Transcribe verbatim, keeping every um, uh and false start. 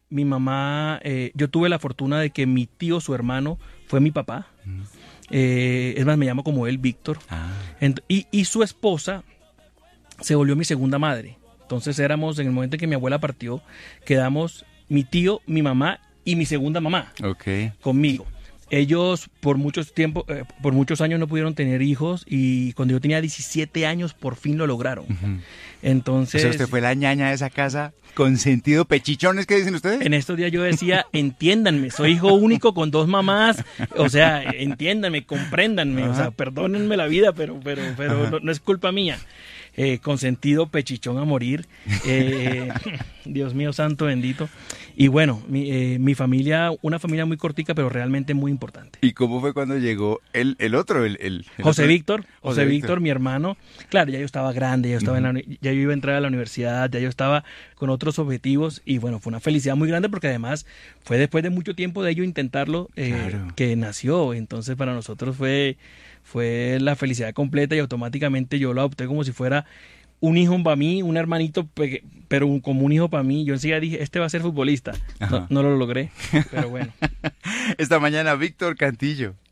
mi mamá, eh, yo tuve la fortuna de que mi tío, su hermano, fue mi papá. Mm. Eh, es más, me llamo como él, Víctor. Ah. Ent- y, y su esposa se volvió mi segunda madre. Entonces éramos, en el momento en que mi abuela partió, quedamos mi tío, mi mamá y mi segunda mamá okay. conmigo. Ellos por muchos tiempo, eh, por muchos años no pudieron tener hijos y cuando yo tenía diecisiete años por fin lo lograron. Uh-huh. Entonces, o sea, usted fue la ñaña de esa casa, consentido pechichones, ¿qué dicen ustedes? En estos días yo decía, entiéndanme, soy hijo único con dos mamás, o sea, entiéndanme, compréndanme, uh-huh. o sea, perdónenme la vida, pero, pero, pero uh-huh. no, no es culpa mía. Eh, consentido pechichón a morir, eh, Dios mío santo bendito. Y bueno, mi, eh, mi familia, una familia muy cortica, pero realmente muy importante. ¿Y cómo fue cuando llegó el, el otro? El, el, el José otro? Víctor, José, José Víctor, Víctor, mi hermano. Claro, ya yo estaba grande, ya yo, estaba uh-huh. en la, ya yo iba a entrar a la universidad, ya yo estaba con otros objetivos y bueno, fue una felicidad muy grande porque además fue después de mucho tiempo de ello intentarlo eh, claro. que nació. Entonces para nosotros fue... fue la felicidad completa y automáticamente yo lo adopté como si fuera un hijo para mí, un hermanito, pero un, como un hijo para mí. Yo enseguida dije, este va a ser futbolista. No, no lo logré, pero bueno. Esta mañana, Víctor Cantillo.